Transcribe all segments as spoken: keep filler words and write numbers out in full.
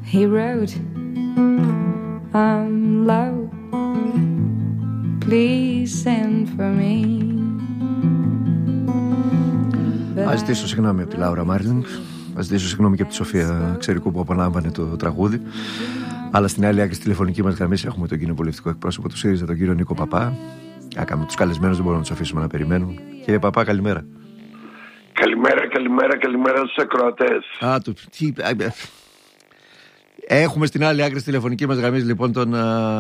he wrote, I'm low, please send for me. Ας ζητήσω συγγνώμη από τη Λάουρα Μάρλινγκ, ας ζητήσω συγγνώμη και από τη Σοφία Ξερικού που απολάμβανε το τραγούδι. Αλλά στην άλλη άκρη στη τηλεφωνική μας γραμμή έχουμε τον κοινοβουλευτικό εκπρόσωπο του ΣΥΡΙΖΑ, τον κύριο Νίκο Παπά. Άκαμε τους καλεσμένους, δεν μπορούμε να τους αφήσουμε να περιμένουν. Κύριε Παπά, καλημέρα. Καλημέρα, καλημέρα, καλημέρα στους ακροατές. Α, το, τι, έχουμε στην άλλη άκρη στη τηλεφωνική μας γραμμή λοιπόν τον,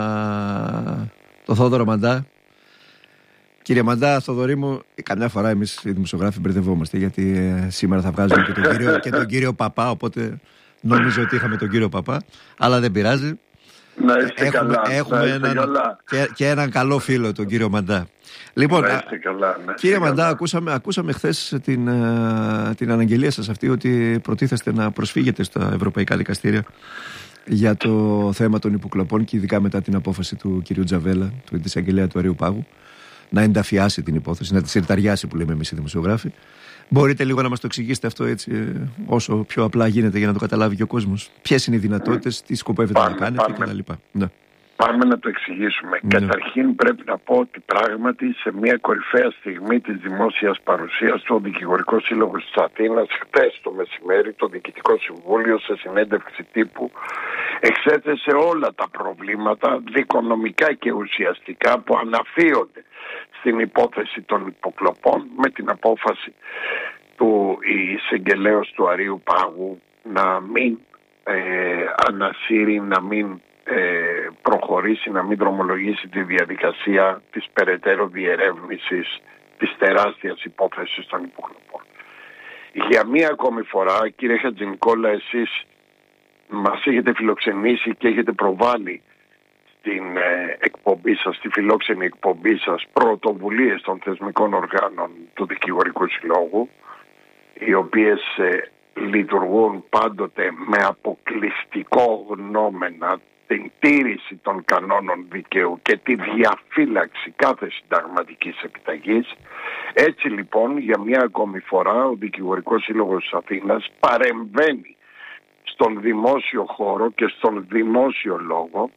α, τον Θόδωρο Μαντά. Κύριε Μαντά, Θοδωρή μου, καμιά φορά εμείς οι δημοσιογράφοι μπερδευόμαστε, γιατί ε, σήμερα θα βγάζουμε και τον, κύριο, και τον κύριο Παπά, οπότε νόμιζα ότι είχαμε τον κύριο Παπά, αλλά δεν πειράζει. Να είστε έχουμε, καλά. Έχουμε να είστε έναν, καλά. Και, και έναν καλό φίλο, τον κύριο Μαντά. Λοιπόν, να είστε καλά, να είστε κύριε καλά. Μαντά, ακούσαμε, ακούσαμε χθες την, την αναγγελία σας αυτή ότι προτίθεστε να προσφύγετε στα ευρωπαϊκά δικαστήρια για το θέμα των υποκλοπών και ειδικά μετά την απόφαση του κυρίου Τζαβέλα, του εισαγγελέα του Αρείου Πάγου, να ενταφιάσει την υπόθεση, να τη συρταριάσει που λέμε εμείς οι δημοσιογράφοι. Μπορείτε λίγο να μας το εξηγήσετε αυτό έτσι, όσο πιο απλά γίνεται για να το καταλάβει και ο κόσμος? Ποιες είναι οι δυνατότητες, τι σκοπεύετε πάμε, να κάνετε κτλ. Ναι. Πάμε να το εξηγήσουμε. Ναι. Καταρχήν πρέπει να πω ότι πράγματι σε μια κορυφαία στιγμή της δημόσιας παρουσίας του Δικηγορικό Σύλλογος της Αθήνας χτες το μεσημέρι το Διοικητικό Συμβούλιο σε συνέντευξη τύπου εξέθεσε όλα τα προβλήματα δικονομικά και ουσιαστικά που αναφύονται στην υπόθεση των υποκλοπών με την απόφαση του εισαγγελέως του Αρείου Πάγου να μην ε, ανασύρει, να μην ε, προχωρήσει, να μην δρομολογήσει τη διαδικασία της περαιτέρω διερεύνησης της τεράστιας υπόθεσης των υποκλοπών. Για μία ακόμη φορά, κύριε Χατζηνικόλα, εσείς μας έχετε φιλοξενήσει και έχετε προβάλει στην ε, εκπομπή σας, στη φιλόξενη εκπομπή σας, πρωτοβουλίες των θεσμικών οργάνων του Δικηγορικού Συλλόγου, οι οποίες ε, λειτουργούν πάντοτε με αποκλειστικό γνώμενα την τήρηση των κανόνων δικαίου και τη διαφύλαξη κάθε συνταγματικής επιταγής. Έτσι λοιπόν, για μια ακόμη φορά, ο Δικηγορικός Σύλλογος της Αθήνας παρεμβαίνει στον δημόσιο χώρο και στον δημόσιο λόγο,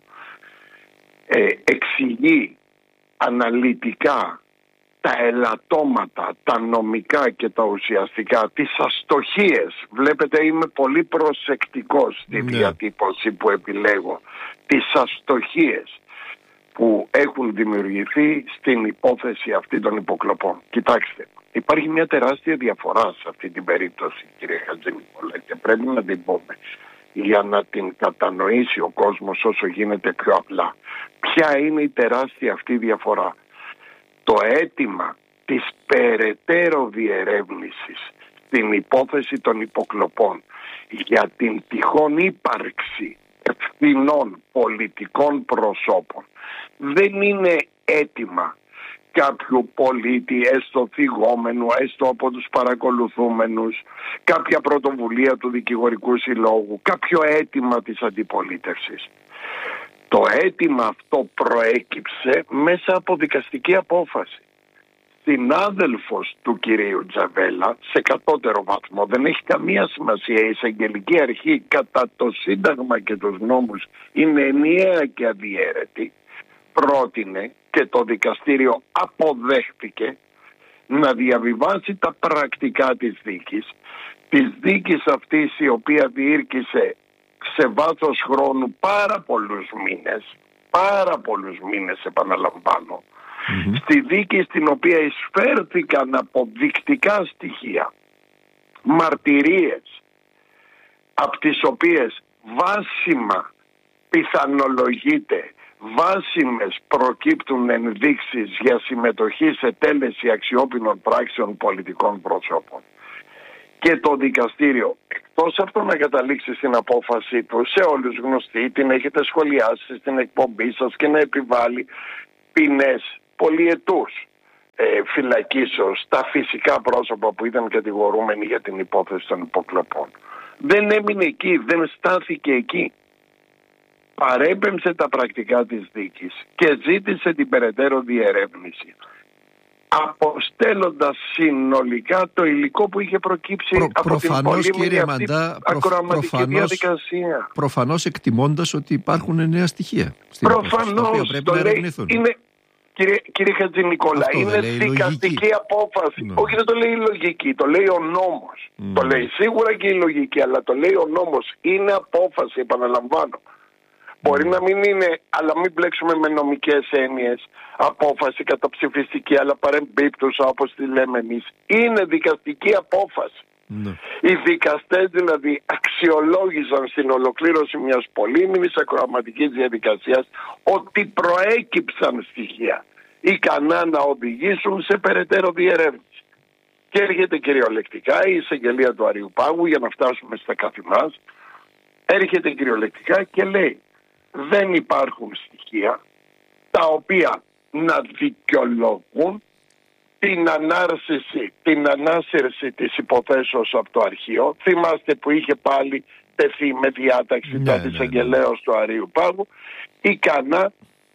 ε, εξηγεί αναλυτικά τα ελαττώματα, τα νομικά και τα ουσιαστικά, τις αστοχίες. Βλέπετε, είμαι πολύ προσεκτικός στη ναι. διατύπωση που επιλέγω. Τις αστοχίες που έχουν δημιουργηθεί στην υπόθεση αυτή των υποκλοπών. Κοιτάξτε, υπάρχει μια τεράστια διαφορά σε αυτή την περίπτωση, κύριε Χατζηνικόλα, και πρέπει να την πούμε για να την κατανοήσει ο κόσμος όσο γίνεται πιο απλά. Ποια είναι η τεράστια αυτή διαφορά? Το αίτημα της περαιτέρω διερεύνησης στην υπόθεση των υποκλοπών για την τυχόν ύπαρξη ευθυνών πολιτικών προσώπων δεν είναι αίτημα κάποιου πολίτη, έστω θυγόμενου, έστω από τους παρακολουθούμενους, κάποια πρωτοβουλία του Δικηγορικού Συλλόγου, κάποιο αίτημα της αντιπολίτευσης. Το αίτημα αυτό προέκυψε μέσα από δικαστική απόφαση. Συνάδελφος του κυρίου Τζαβέλα, σε κατώτερο βαθμό, δεν έχει καμία σημασία, η εισαγγελική αρχή κατά το Σύνταγμα και τους νόμους είναι ενιαία και αδιαίρετη, πρότεινε και το δικαστήριο αποδέχτηκε να διαβιβάσει τα πρακτικά της δίκης, της δίκης αυτής η οποία διήρκησε σε βάθος χρόνου πάρα πολλούς μήνες, πάρα πολλούς μήνες επαναλαμβάνω, mm-hmm. στη δίκη στην οποία εισφέρθηκαν αποδεικτικά στοιχεία, μαρτυρίες, από τις οποίες βάσιμα πιθανολογείται, βάσιμες προκύπτουν ενδείξεις για συμμετοχή σε τέλεση αξιόπινων πράξεων πολιτικών προσώπων. Και το δικαστήριο, εκτός από να καταλήξει στην απόφαση του, σε όλους γνωστή, την έχετε σχολιάσει στην εκπομπή σας, και να επιβάλλει ποινές πολυετούς ε, φυλακίσεως στα φυσικά πρόσωπα που ήταν κατηγορούμενοι για την υπόθεση των υποκλοπών. Δεν έμεινε εκεί, δεν στάθηκε εκεί. Παρέπεμψε τα πρακτικά της δίκης και ζήτησε την περαιτέρω διερεύνηση. αποστέλλοντας συνολικά το υλικό που είχε προκύψει Προ, από προφανώς, την πολύμηνη αυτή Μαντά, ακροαματική προφανώς, διαδικασία. Προφανώς εκτιμώντας ότι υπάρχουν νέα στοιχεία. Προφανώς, το λέει, είναι, κύριε, κύριε Χατζηνικόλα, αυτό είναι λέει, δικαστική λογική απόφαση. Ναι. Όχι, δεν το λέει η λογική, το λέει ο νόμος. Mm. Το λέει σίγουρα και η λογική, αλλά το λέει ο νόμος. Είναι απόφαση, επαναλαμβάνω. Μπορεί να μην είναι, αλλά μην μπλέξουμε με νομικές έννοιες, απόφαση καταψηφιστική, αλλά παρεμπίπτουσα όπως τη λέμε εμείς. Είναι δικαστική απόφαση. Ναι. Οι δικαστές δηλαδή αξιολόγησαν στην ολοκλήρωση μιας πολύμηνης ακροαματικής διαδικασίας ότι προέκυψαν στοιχεία ικανά να οδηγήσουν σε περαιτέρω διερεύνηση. Και έρχεται κυριολεκτικά η εισαγγελία του Αριού Πάγου, για να φτάσουμε στα καθη μας, έρχεται κυριολεκτικά και λέει: δεν υπάρχουν στοιχεία τα οποία να δικαιολογούν την ανάρσηση, την ανάσυρση της υποθέσεως από το αρχείο. Θυμάστε που είχε πάλι τεθεί με διάταξη ναι, τα ναι, εισαγγελέως ναι. του Αρείου Πάγου, ικανά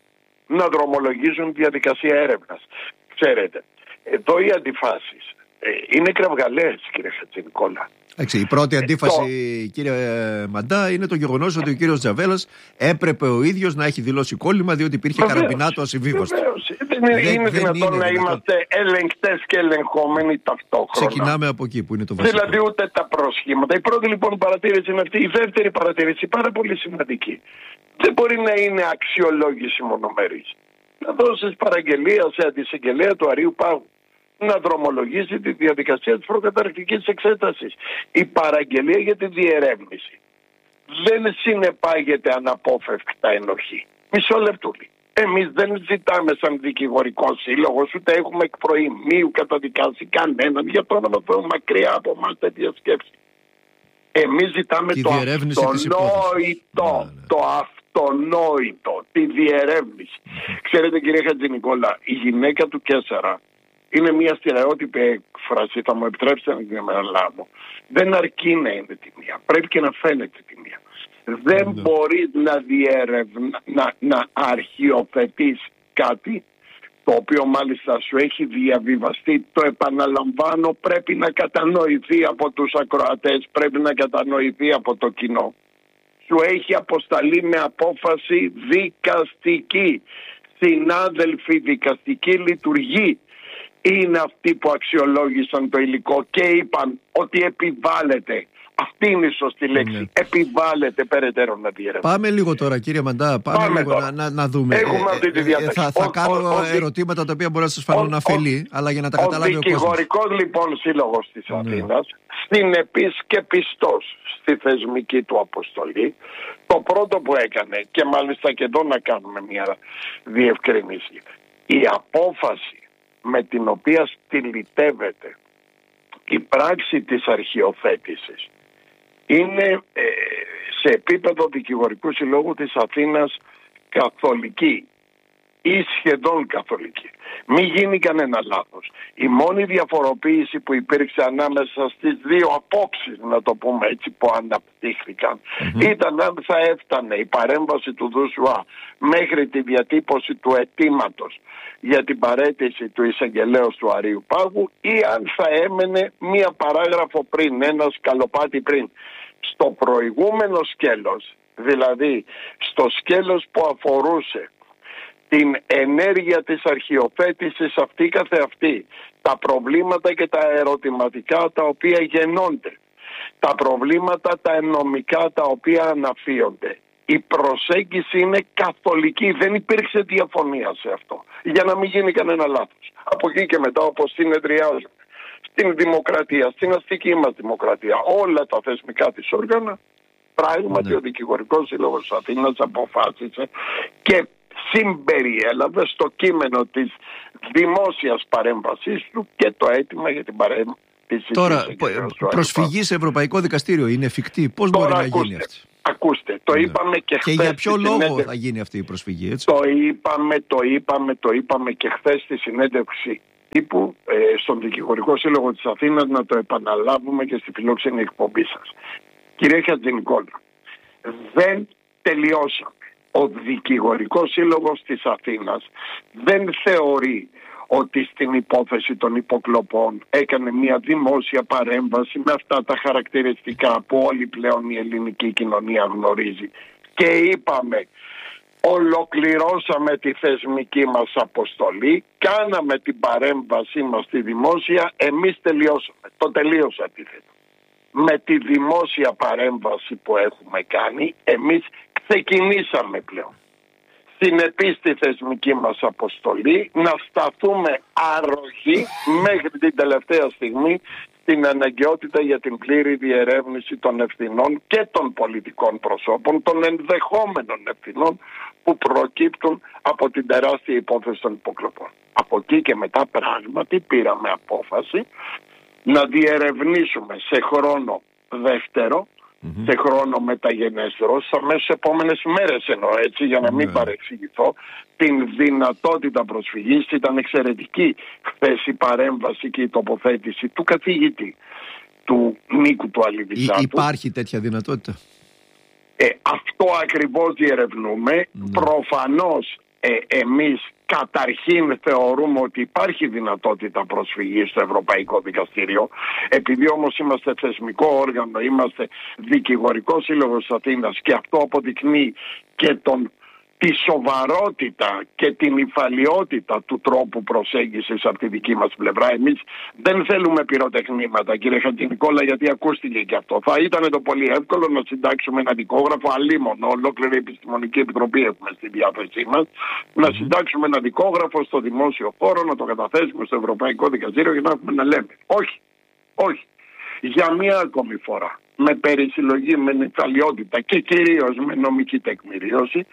να δρομολογήσουν διαδικασία έρευνας. Ξέρετε, εδώ οι αντιφάσεις ε, είναι κραυγαλαίες, κύριε Χατζηνικόλα. Εντάξει, η πρώτη αντίφαση, το... κύριε Μαντά, είναι το γεγονός ότι ο κύριος Τζαβέλας έπρεπε ο ίδιος να έχει δηλώσει κόλλημα διότι υπήρχε καραμπινάτο ασυμβίβαστο. Δεν είναι, δεν, είναι δυνατόν είναι να δυνατόν. είμαστε ελεγκτές και ελεγχόμενοι ταυτόχρονα. Ξεκινάμε από εκεί που είναι το βασικό. Δηλαδή ούτε τα προσχήματα. Η πρώτη λοιπόν παρατήρηση είναι αυτή. Η δεύτερη παρατήρηση, πάρα πολύ σημαντική. Δεν μπορεί να είναι αξιολόγηση μονομερής. Να δώσεις παραγγελία σε αντισυγγελέα του Αρείου Πάγου να δρομολογήσει τη διαδικασία της προκαταρκτικής εξέτασης. Η παραγγελία για τη διερεύνηση δεν συνεπάγεται αναπόφευκτα ενοχή. Μισό λεπτούλι. Εμείς δεν ζητάμε σαν δικηγορικό σύλλογο, ούτε έχουμε εκ προημίου καταδικάσει κανέναν, για το όνομα του μακριά από εμάς τέτοια σκέψη. Εμείς ζητάμε τη το αυτονόητο, το αυτονόητο, τη διερεύνηση. Ξέρετε, κύριε Χατζηνικόλα, η γυναίκα του Κέσσαρα είναι μια στερεότυπη έκφραση, θα μου επιτρέψετε να την επαναλάβω. Δεν αρκεί να είναι τη μία, πρέπει και να φαίνεται τη μία. Δεν ναι. μπορείς να διερευνα, να, να αρχιοθετείς κάτι το οποίο μάλιστα σου έχει διαβιβαστεί, το επαναλαμβάνω, πρέπει να κατανοηθεί από τους ακροατές, πρέπει να κατανοηθεί από το κοινό. Σου έχει αποσταλεί με απόφαση δικαστική. Συνάδελφοι, δικαστική λειτουργεί. Είναι αυτοί που αξιολόγησαν το υλικό και είπαν ότι επιβάλλεται. Αυτή είναι η σωστή λέξη. Ναι. Επιβάλλεται περαιτέρω να διερευνήσουμε. Πάμε λίγο τώρα, κύριε Μαντά, πάμε, πάμε λίγο να, να, να δούμε. Έχουμε αυτή τη διάταξη. Ε, θα θα ο, κάνω ο, ερωτήματα ο, τα οποία μπορεί να σας φανούν αφελή, αλλά για να τα καταλάβει ο κόσμος. Ο δικηγορικός λοιπόν σύλλογος της ναι. Αθήνας, στην επίσης και πιστός στη θεσμική του αποστολή, το πρώτο που έκανε, και μάλιστα και εδώ να κάνουμε μια διευκρίνηση, η απόφαση με την οποία στυλιτεύεται η πράξη της αρχιοθέτησης είναι ε, σε επίπεδο δικηγορικού συλλόγου της Αθήνας καθολική ή σχεδόν καθολική. Μην γίνει κανένα λάθος. Η μόνη διαφοροποίηση που υπήρξε ανάμεσα στις δύο απόψεις, να το πούμε έτσι, που αναπτύχθηκαν mm-hmm. ήταν αν θα έφτανε η παρέμβαση του ΔΟΣΟΑ μέχρι τη διατύπωση του αιτήματος για την παραίτηση του εισαγγελέως του Αρείου Πάγου ή αν θα έμενε μία παράγραφο πριν, ένα σκαλοπάτι πριν. Στο προηγούμενο σκέλος, δηλαδή στο σκέλος που αφορούσε την ενέργεια της αρχιοθέτησης αυτή καθεαυτή, τα προβλήματα και τα ερωτηματικά τα οποία γεννώνται, τα προβλήματα τα νομικά τα οποία αναφύονται. Η προσέγγιση είναι καθολική, δεν υπήρξε διαφωνία σε αυτό, για να μην γίνει κανένα λάθος. Από εκεί και μετά, όπως συνεδριάζουμε στην δημοκρατία, στην αστική μας δημοκρατία, όλα τα θεσμικά της όργανα, πράγματι ναι. ο Δικηγορικός Σύλλογος της Αθήνας αποφάσισε και συμπεριέλαβε στο κείμενο της δημόσιας παρέμβασής του και το αίτημα για την παρέμβαση. Τώρα, προσφυγή σε Ευρωπαϊκό Δικαστήριο είναι εφικτή? Πώς Τώρα, μπορεί ακούστε, να γίνει αυτή? Ακούστε, το ναι. είπαμε και χθες. Και για ποιο λόγο συνέντευξη... θα γίνει αυτή η προσφυγή, έτσι? Το είπαμε, το είπαμε, το είπαμε και χθες στη συνέντευξη τύπου ε, στον Δικηγορικό Σύλλογο της Αθήνας, να το επαναλάβουμε και στη φιλόξενη εκπομπή σας. Κύριε Χατζηνικόλα, δεν τελειώσαμε. Ο Δικηγορικός Σύλλογος της Αθήνας δεν θεωρεί ότι στην υπόθεση των υποκλοπών έκανε μια δημόσια παρέμβαση με αυτά τα χαρακτηριστικά που όλη πλέον η ελληνική κοινωνία γνωρίζει. Και είπαμε, ολοκληρώσαμε τη θεσμική μας αποστολή, κάναμε την παρέμβασή μας στη δημόσια, εμείς τελειώσαμε. Το τελείωσα αντίθετα. Με τη δημόσια παρέμβαση που έχουμε κάνει, εμείς ξεκινήσαμε πλέον συνεπής στη θεσμική μας αποστολή να σταθούμε άρροχοι μέχρι την τελευταία στιγμή στην αναγκαιότητα για την πλήρη διερεύνηση των ευθυνών και των πολιτικών προσώπων, των ενδεχόμενων ευθυνών που προκύπτουν από την τεράστια υπόθεση των υποκλοπών. Από εκεί και μετά πράγματι πήραμε απόφαση να διερευνήσουμε σε χρόνο δεύτερο, mm-hmm. σε χρόνο μεταγενέστερο, στα αμέσως επόμενες μέρες εννοώ, έτσι, για να μην mm-hmm. παρεξηγηθώ, την δυνατότητα προσφυγής. Ήταν εξαιρετική χθες η παρέμβαση και η τοποθέτηση του καθηγητή του Νίκου του Αλιβιζάτου. Υπάρχει τέτοια δυνατότητα? Ε, αυτό ακριβώς διερευνούμε. Mm. Προφανώς ε, εμείς καταρχήν θεωρούμε ότι υπάρχει δυνατότητα προσφυγής στο Ευρωπαϊκό Δικαστήριο. Επειδή όμως είμαστε θεσμικό όργανο, είμαστε δικηγορικό σύλλογος Αθήνας και αυτό αποδεικνύει και τον τη σοβαρότητα και την υφαλιότητα του τρόπου προσέγγισης από τη δική μας πλευρά. Εμείς δεν θέλουμε πυροτεχνήματα, κύριε Χατζηνικόλα, γιατί ακούστηκε και αυτό. Θα ήταν το πολύ εύκολο να συντάξουμε ένα δικόγραφο, αλίμονο, ολόκληρη επιστημονική επιτροπή έχουμε στη διάθεσή μας, να συντάξουμε ένα δικόγραφο στο δημόσιο χώρο, να το καταθέσουμε στο Ευρωπαϊκό Δικαστήριο και να έχουμε να λέμε. Όχι, όχι. Για μία ακόμη φορά, με περισυλλογή, με νυφαλιότητα και κυρίως με νομική τεκμηρίωση,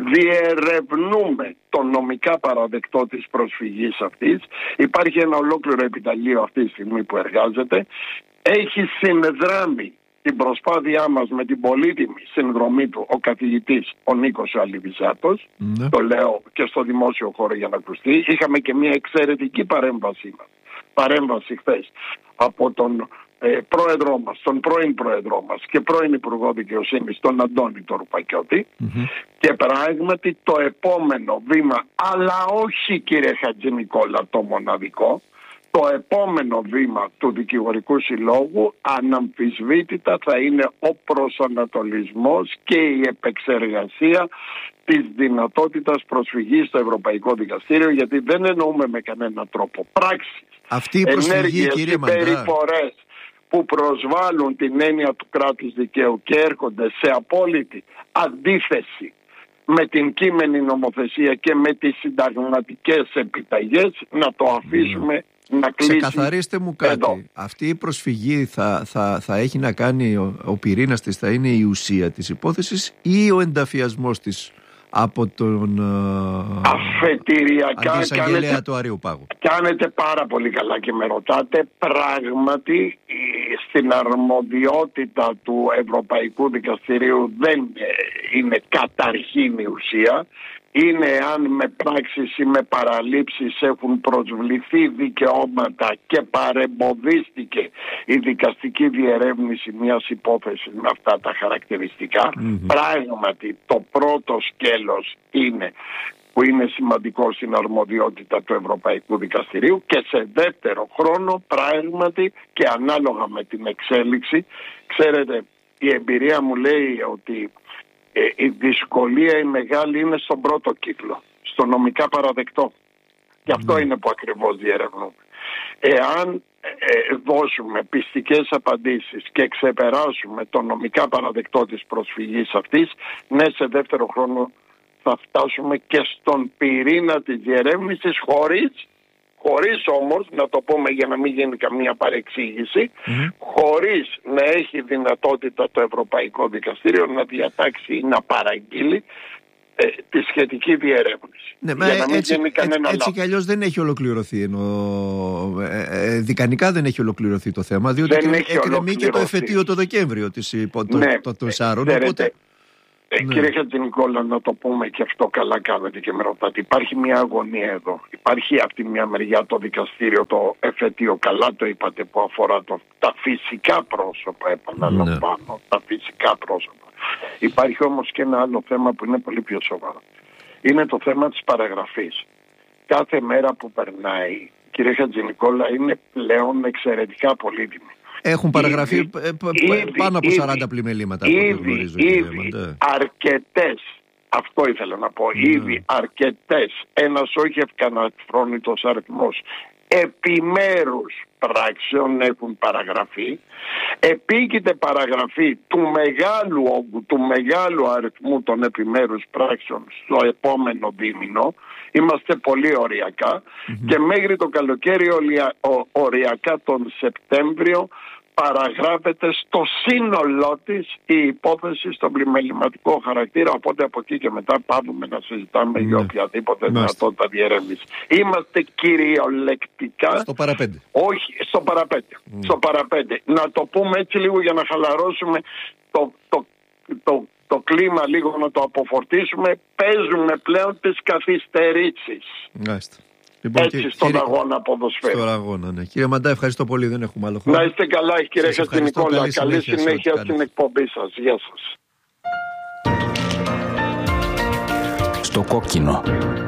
διερευνούμε το νομικά παραδεκτό της προσφυγής αυτής. Υπάρχει ένα ολόκληρο επιταλείο αυτή τη στιγμή που εργάζεται. Έχει συνδράμει την προσπάθειά μας με την πολύτιμη συνδρομή του ο καθηγητής ο Νίκος ο Αλιβιζάτος. Mm-hmm. Το λέω και στο δημόσιο χώρο για να ακουστεί. Είχαμε και μια εξαιρετική παρέμβαση μας. Παρέμβαση χθες από τον ε, πρόεδρό μας, τον πρώην πρόεδρό μας και πρώην Υπουργό Δικαιοσύνης, τον Αντώνη τον Ρουπακιώτη. Mm-hmm. Και πράγματι το επόμενο βήμα, αλλά όχι κύριε Χατζηνικόλα το μοναδικό, το επόμενο βήμα του Δικηγορικού Συλλόγου αναμφισβήτητα θα είναι ο προσανατολισμός και η επεξεργασία της δυνατότητας προσφυγής στο Ευρωπαϊκό Δικαστήριο, γιατί δεν εννοούμε με κανένα τρόπο πράξεις, αυτή η προσφυγή, ενέργειες και περιφορές που προσβάλλουν την έννοια του κράτους δικαίου και έρχονται σε απόλυτη αντίθεση με την κείμενη νομοθεσία και με τις συνταγματικές επιταγές, να το αφήσουμε mm. να κλείσει. Ξεκαθαρίστε μου κάτι. Εδώ. Αυτή η προσφυγή θα, θα, θα έχει να κάνει, ο, ο πυρήνας της θα είναι η ουσία της υπόθεσης ή ο ενταφιασμός της από τον αφετηριακά αντισαγγελέα του Αριουπάγου? Κάνετε πάρα πολύ καλά και με ρωτάτε. Πράγματι στην αρμοδιότητα του Ευρωπαϊκού Δικαστηρίου δεν είναι καταρχήν η ουσία. Είναι αν με πράξεις ή με παραλήψεις έχουν προσβληθεί δικαιώματα και παρεμποδίστηκε η δικαστική διερεύνηση μιας υπόθεσης με αυτά τα χαρακτηριστικά. Mm-hmm. Πράγματι το πρώτο σκέλος είναι που είναι σημαντικό στην αρμοδιότητα του Ευρωπαϊκού Δικαστηρίου, και σε δεύτερο χρόνο πράγματι και ανάλογα με την εξέλιξη, ξέρετε, η εμπειρία μου λέει ότι Ε, η δυσκολία η μεγάλη είναι στον πρώτο κύκλο, στο νομικά παραδεκτό. Και αυτό mm. είναι που ακριβώς διερευνούμε. Εάν ε, δώσουμε πιστικές απαντήσεις και ξεπεράσουμε το νομικά παραδεκτό της προσφυγής αυτής, ναι, σε δεύτερο χρόνο θα φτάσουμε και στον πυρήνα της διερεύνησης, χωρίς χωρίς όμως, να το πούμε για να μην γίνει καμία παρεξήγηση, mm-hmm. χωρίς να έχει δυνατότητα το Ευρωπαϊκό Δικαστήριο να διατάξει ή να παραγγείλει ε, τη σχετική διερεύνηση. Ναι, για να μην έτσι, γίνει κανένα έτσι, έτσι κι αλλιώς δεν έχει ολοκληρωθεί, ενώ, ε, ε, δικανικά δεν έχει ολοκληρωθεί το θέμα, διότι εκκρεμεί και το εφετείο το Δεκέμβριο της ναι, το, το Σάρων, οπότε... Ε, ναι. Κύριε Χατζηνικόλα, να το πούμε και αυτό καλά κάνετε και με ρωτάτε. Υπάρχει μια αγωνία εδώ. Υπάρχει από τη μια μεριά το δικαστήριο, το εφετείο, καλά το είπατε, που αφορά το, τα φυσικά πρόσωπα, επαναλαμβάνω, ναι. τα φυσικά πρόσωπα. Υπάρχει όμως και ένα άλλο θέμα που είναι πολύ πιο σοβαρό. Είναι το θέμα της παραγραφής. κάθε μέρα που περνάει, κύριε Χατζηνικόλα, είναι πλέον εξαιρετικά πολύτιμη. Έχουν παραγραφεί ήδη, πάνω από ήδη, σαράντα πλημελήματα ήδη, από ό,τι γνωρίζω. Ήδη αρκετές, αυτό ήθελα να πω, mm. ήδη αρκετές, ένας όχι ευκαναφρόνητος αριθμός επιμέρους πράξεων έχουν παραγραφεί. Επίκειται παραγραφή του μεγάλου όγκου, του μεγάλου αριθμού των επιμέρους πράξεων στο επόμενο δίμηνο. Είμαστε πολύ οριακά mm-hmm. και μέχρι το καλοκαίρι οριακά τον Σεπτέμβριο παραγράφεται στο σύνολό της η υπόθεση στον πλημεληματικό χαρακτήρα, οπότε από εκεί και μετά πάμε να συζητάμε mm. για οποιαδήποτε δυνατότητα διερεύνηση. Είμαστε κυριολεκτικά στο παραπέντε. Όχι, στο παραπέντε. Mm. Στο παραπέντε. Να το πούμε έτσι λίγο για να χαλαρώσουμε το, το, το, το κλίμα, λίγο να το αποφορτίσουμε. Παίζουμε πλέον τις καθυστερήσεις. Μάλιστα. Λοιπόν, έτσι και, στον κύριε, αγώνα ποδοσφαίρου. Στον αγώνα, ναι. Κύριε Μαντά, ευχαριστώ πολύ. Δεν έχουμε άλλο χρόνο. Να είστε καλά, κύριε Χατζηνικόλα. Καλή, καλή συνέχεια, συνέχεια στην εκπομπή σας. Γεια σας. Στο κόκκινο.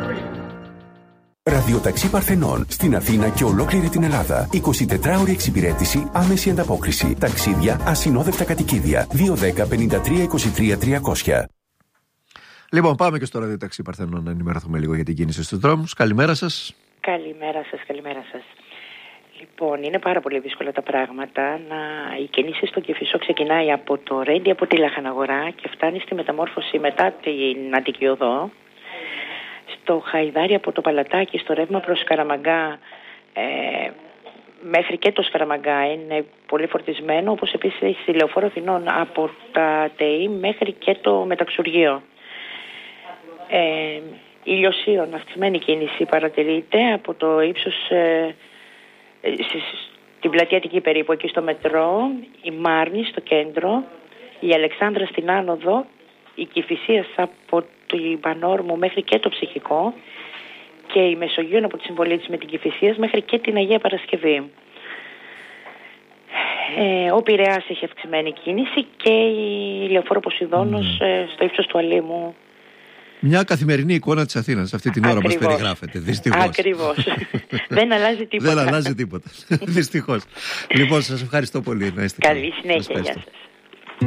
Ραδιοταξί Παρθενών στην Αθήνα και ολόκληρη την Ελλάδα. εικοσιτετράωρη εξυπηρέτηση, άμεση ανταπόκριση. Ταξίδια, ασυνόδευτα κατοικίδια. δύο δέκα πενήντα τρία είκοσι τρία τριακόσια. Λοιπόν, πάμε και στο ραδιοταξί Παρθενών να ενημερωθούμε λίγο για την κίνηση στους δρόμους. Καλημέρα σας. Καλημέρα σας, καλημέρα σας. Λοιπόν, είναι πάρα πολύ δύσκολα τα πράγματα. Να... Η κίνηση στο Κηφισό ξεκινάει από το Ρέντι, από τη Λαχαναγορά και φτάνει στη μεταμόρφωση μετά την Αττική Οδό. Στο Χαϊδάρι από το Παλατάκι, στο ρεύμα προς Σκαραμαγκά, ε, μέχρι και το Σκαραμαγκά είναι πολύ φορτισμένο, όπως επίσης στη Λεωφόρο Αθηνών από τα ΤΕΗ μέχρι και το Μεταξουργείο. Ε, Ηλιοσίων, αυξημένη κίνηση παρατηρείται από το ύψος ε, ε, στην πλατεία Αττική περίπου, εκεί στο μετρό, η Μάρνη στο κέντρο, η Αλεξάνδρα στην άνοδο, η Κηφισίας από την Πανόρμου μέχρι και το Ψυχικό και η Μεσογείων από τη συμβολή της με την Κηφισίας μέχρι και την Αγία Παρασκευή. Ε, ο Πειραιάς έχει αυξημένη κίνηση και η Λεωφόρο Ποσειδώνος mm. ε, στο ύψος του Αλήμου. Μια καθημερινή εικόνα της Αθήνας αυτή την ώρα μας περιγράφεται, δυστυχώς. Ακριβώς. Δεν αλλάζει τίποτα. Δεν αλλάζει τίποτα. Δυστυχώς. Λοιπόν, σας ευχαριστώ πολύ. Να είστε καλή συνέχεια. Γεια σας.